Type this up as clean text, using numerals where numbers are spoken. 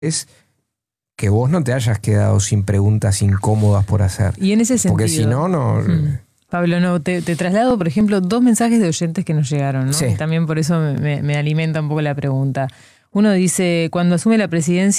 es que vos no te hayas quedado sin preguntas incómodas por hacer. Y en ese sentido, porque si no, no... Pablo, te traslado, por ejemplo, 2 mensajes de oyentes que nos llegaron, ¿no? Sí. Y también por eso me alimenta un poco la pregunta. Uno dice, cuando asume la presidencia